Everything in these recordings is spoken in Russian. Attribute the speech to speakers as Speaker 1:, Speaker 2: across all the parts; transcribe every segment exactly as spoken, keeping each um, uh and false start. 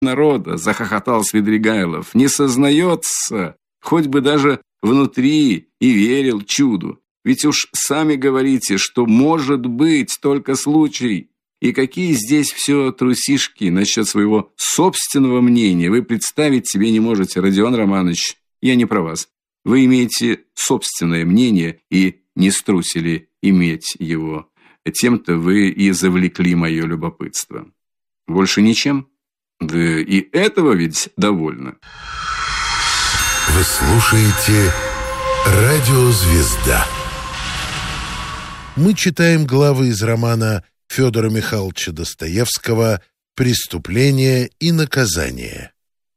Speaker 1: народа, захохотал Свидригайлов. Не сознается, хоть бы даже внутри и верил чуду. Ведь уж сами говорите, что может быть только случай. И какие здесь все трусишки насчет своего собственного мнения вы представить себе не можете, Родион Романович. Я не про вас. Вы имеете собственное мнение и не струсили иметь его. Тем-то вы и завлекли мое любопытство. Больше ничем? Да и этого ведь довольно.
Speaker 2: Вы слушаете «Радиозвезда». Мы читаем главы из романа Федора Михайловича Достоевского «Преступление и наказание».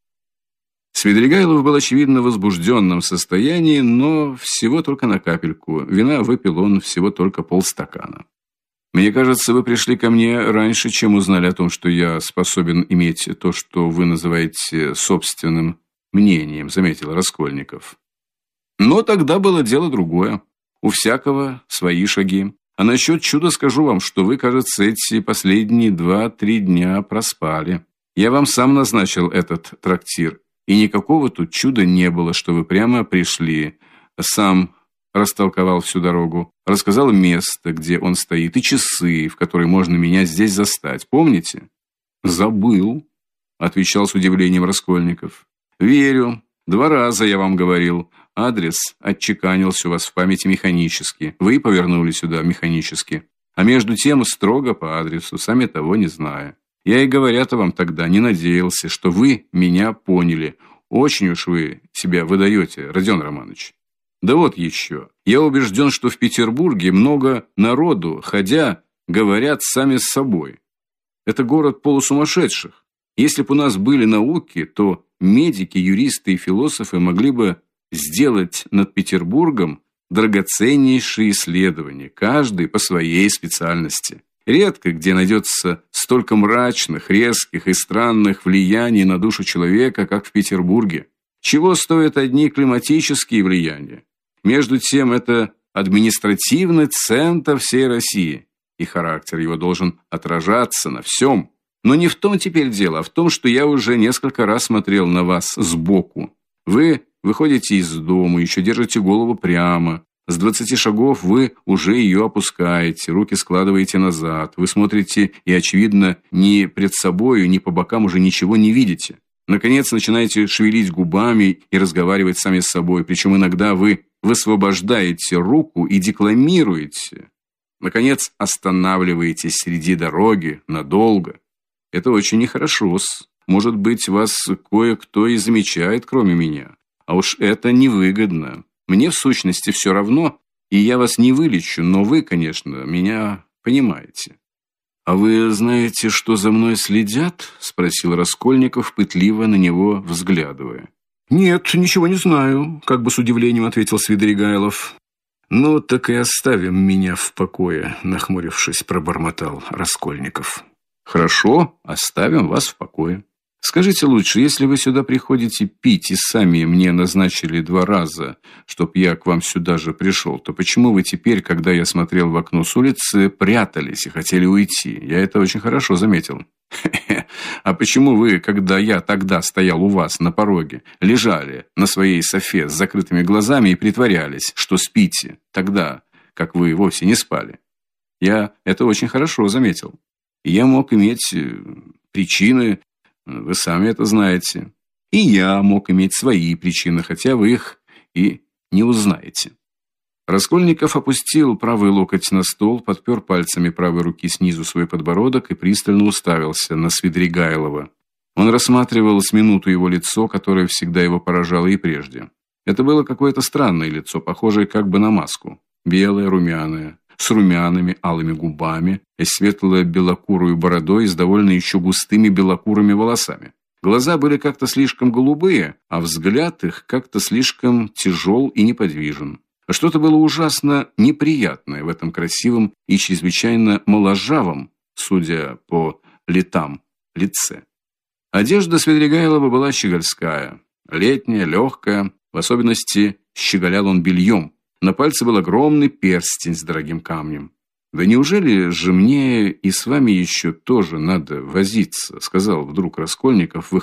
Speaker 1: Свидригайлов был, очевидно, в возбужденном состоянии, но всего только на капельку. Вина выпил он всего только полстакана. «Мне кажется, вы пришли ко мне раньше, чем узнали о том, что я способен иметь то, что вы называете собственным мнением», — заметил Раскольников. «Но тогда было дело другое. У всякого свои шаги. А насчет чуда скажу вам, что вы, кажется, эти последние два-три дня проспали. Я вам сам назначил этот трактир, и никакого тут чуда не было, что вы прямо пришли. Сам растолковал всю дорогу, рассказал место, где он стоит, и часы, в которые можно меня здесь застать. Помните?» «Забыл», — отвечал с удивлением Раскольников. «Верю. Два раза я вам говорил. Адрес отчеканился у вас в памяти механически. Вы повернули сюда механически. А между тем строго по адресу, сами того не зная. Я и говоря-то вам тогда не надеялся, что вы меня поняли. Очень уж вы себя выдаете, Родион Романович. Да вот еще. Я убежден, что в Петербурге много народу, ходя, говорят сами с собой. Это город полусумасшедших. Если бы у нас были науки, то медики, юристы и философы могли бы сделать над Петербургом драгоценнейшие исследования, каждый по своей специальности. Редко где найдется столько мрачных, резких и странных влияний на душу человека, как в Петербурге. Чего стоят одни климатические влияния? Между тем, это административный центр всей России, и характер его должен отражаться на всем. Но не в том теперь дело, а в том, что я уже несколько раз смотрел на вас сбоку. Вы выходите из дома, еще держите голову прямо. С двадцати шагов вы уже ее опускаете, руки складываете назад. Вы смотрите и, очевидно, ни пред собою, ни по бокам уже ничего не видите. Наконец, начинаете шевелить губами и разговаривать сами с собой. Причем иногда вы высвобождаете руку и декламируете. Наконец, останавливаетесь среди дороги надолго. Это очень нехорошо-с. Может быть, вас кое-кто и замечает, кроме меня. А уж это невыгодно. Мне, в сущности, все равно, и я вас не вылечу, но вы, конечно, меня понимаете». «А вы знаете, что за мной следят?» – спросил Раскольников, пытливо на него взглядывая. «Нет, ничего не знаю», – как бы с удивлением ответил Свидригайлов. «Ну, так и оставим меня в покое», – нахмурившись, пробормотал Раскольников. «Хорошо, оставим вас в покое. Скажите лучше, если вы сюда приходите пить и сами мне назначили два раза, чтоб я к вам сюда же пришел, то почему вы теперь, когда я смотрел в окно с улицы, прятались и хотели уйти? Я это очень хорошо заметил». «А почему вы, когда я тогда стоял у вас на пороге, лежали на своей софе с закрытыми глазами и притворялись, что спите, тогда, как вы вовсе не спали?» «Я это очень хорошо заметил. Я мог иметь причины, вы сами это знаете. И я мог иметь свои причины, хотя вы их и не узнаете». Раскольников опустил правый локоть на стол, подпер пальцами правой руки снизу свой подбородок и пристально уставился на Свидригайлова. Он рассматривал с минуту его лицо, которое всегда его поражало и прежде. Это было какое-то странное лицо, похожее как бы на маску. Белое, румяное, с румяными алыми губами, и светло-белокурую бородой с довольно еще густыми белокурыми волосами. Глаза были как-то слишком голубые, а взгляд их как-то слишком тяжел и неподвижен. Что-то было ужасно неприятное в этом красивом и чрезвычайно моложавом, судя по летам, лице. Одежда Свидригайлова была щегольская, летняя, легкая, в особенности щеголял он бельем. На пальце был огромный перстень с дорогим камнем. Да неужели же мне и с вами еще тоже надо возиться, сказал вдруг Раскольников,